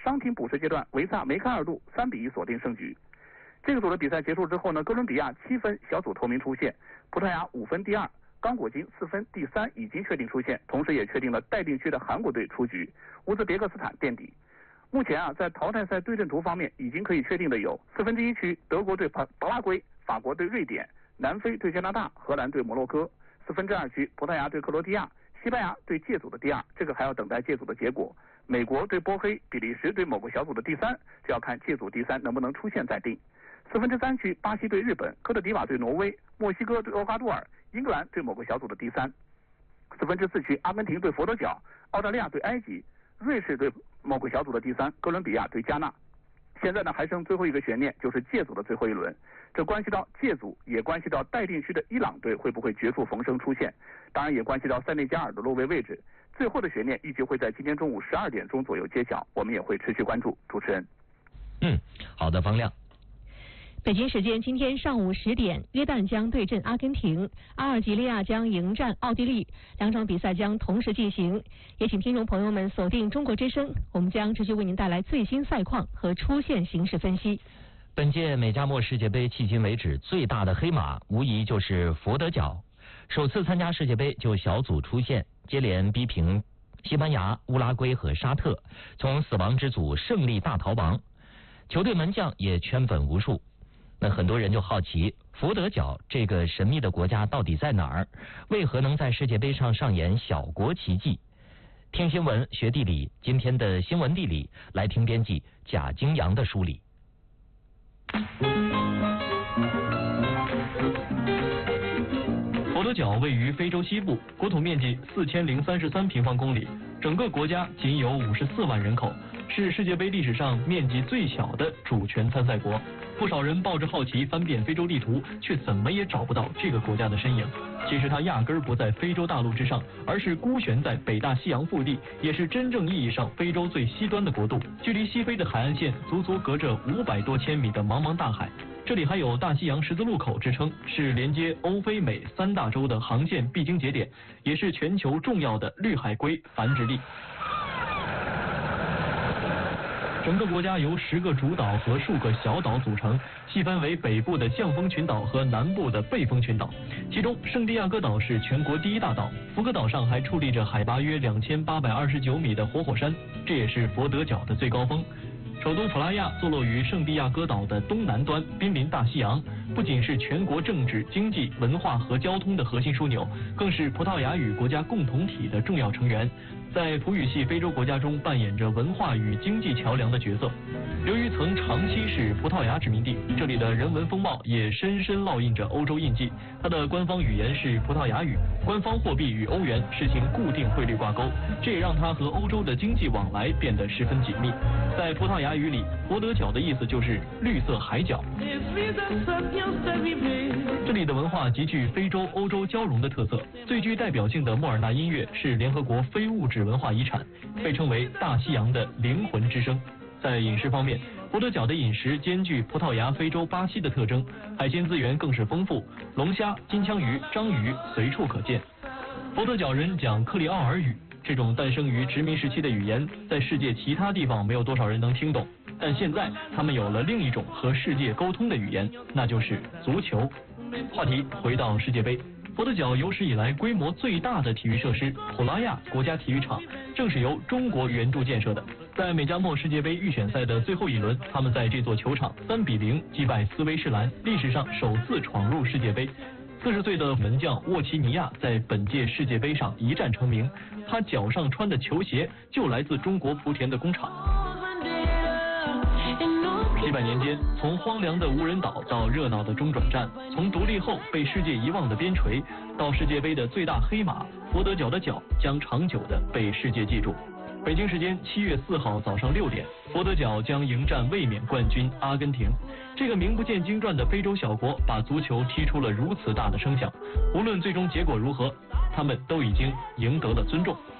伤停补时阶段，维萨梅开二度，3-1锁定胜局。这个组的比赛结束之后呢，哥伦比亚7分小组头名出现，葡萄牙5分第2，刚果金4分第3已经确定出现，同时也确定了待定区的韩国队出局，乌兹别克斯坦垫底。目前在淘汰赛对阵图方面已经可以确定的有1/4区德国对巴拉圭，法国对瑞典，南非对加拿大，荷兰对摩洛哥。2/4区葡萄牙对克罗地亚，西班牙对借组的第2，这个还要等待借组的结果。美国对波黑，比利时对某个小组的第3，这要看借组第3能不能出现再定。3/3区巴西对日本，科特迪瓦对挪威，墨西哥对厄瓜多尔，英格兰对某个小组的第3。4/4区阿根廷对佛得角，澳大利亚对埃及，瑞士对某个小组的第3，哥伦比亚对加纳。现在呢还剩最后一个悬念，就是借组的最后一轮，这关系到借组，也关系到待定区的伊朗队会不会绝处逢生出现，当然也关系到塞内加尔的落位位置。最后的悬念预计会在今天中午12点钟左右揭晓，我们也会持续关注。主持人， 好的，方亮。 北京时间今天上午10点，约旦将对阵阿根廷，阿尔及利亚将迎战奥地利，两场比赛将同时进行。也请听众朋友们锁定中国之声，我们将持续为您带来最新赛况和出线形势分析。 本届美加墨世界杯迄今为止最大的黑马，无疑就是佛得角。首次参加世界杯就小组出线，接连逼平西班牙、乌拉圭和沙特，从死亡之组胜利大逃亡。球队门将也圈粉无数。那很多人就好奇，佛得角这个神秘的国家到底在哪儿？为何能在世界杯上上演小国奇迹？听新闻学地理，今天的新闻地理来听编辑贾京阳的梳理。 佛得角位于非洲西部，国土面积4033平方公里，整个国家仅有54万人口，是世界杯历史上面积最小的主权参赛国。不少人抱着好奇翻遍非洲地图，却怎么也找不到这个国家的身影。其实它压根儿不在非洲大陆之上，而是孤悬在北大西洋腹地，也是真正意义上非洲最西端的国度。距离西非的海岸线足足隔着500多千米的茫茫大海。这里还有大西洋十字路口之称，是连接欧非美3大洲的航线必经节点，也是全球重要的绿海龟繁殖地。整个国家由10个主岛和数个小岛组成，细分为北部的象峰群岛和南部的背风群岛。其中圣地亚哥岛是全国第1大岛，福格岛上还矗立着海拔约2829米的活火山，这也是佛得角的最高峰。首都普拉亚坐落于圣地亚哥岛的东南端，濒临大西洋，不仅是全国政治、经济、文化和交通的核心枢纽，更是葡萄牙语国家共同体的重要成员，在葡语系非洲国家中扮演着文化与经济桥梁的角色。由于曾长期是葡萄牙殖民地，这里的人文风貌也深深烙印着欧洲印记。它的官方语言是葡萄牙语，官方货币与欧元实行固定汇率挂钩，这也让它和欧洲的经济往来变得十分紧密。在葡萄牙语里，佛得角的意思就是绿色海角。这里的文化极具非洲、欧洲交融的特色，最具代表性的莫尔纳音乐是联合国非物质文化遗产，被称为大西洋的灵魂之声。在饮食方面，佛得角的饮食兼具葡萄牙、非洲、巴西的特征，海鲜资源更是丰富，龙虾、金枪鱼、章鱼随处可见。佛得角人讲克里奥尔语，这种诞生于殖民时期的语言，在世界其他地方没有多少人能听懂，但现在他们有了另一种和世界沟通的语言，那就是足球。话题回到世界杯，佛得角有史以来规模最大的体育设施普拉亚国家体育场，正是由中国援助建设的。在美加墨世界杯预选赛的最后一轮，他们在这座球场3-0击败斯威士兰，历史上首次闯入世界杯。40岁的门将沃奇尼亚在本届世界杯上一战成名，他脚上穿的球鞋就来自中国莆田的工厂。几百年间，从荒凉的无人岛到热闹的中转站，从独立后被世界遗忘的边陲，到世界杯的最大黑马，佛得角的角将长久的被世界记住。北京时间7月4号早上6点，佛得角将迎战卫冕冠军阿根廷。这个名不见经传的非洲小国把足球踢出了如此大的声响，无论最终结果如何，他们都已经赢得了尊重。